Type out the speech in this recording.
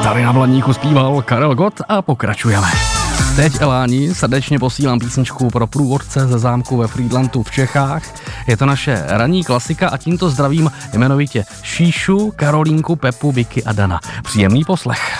Tady na Blaníku zpíval Karel Gott a pokračujeme. Teď, Eláni, srdečně posílám písničku pro průvodce ze zámku ve Frýdlantu v Čechách. Je to naše ranní klasika a tímto zdravím jmenovitě Šíšu, Karolínku, Pepu, Vicky a Dana. Příjemný poslech.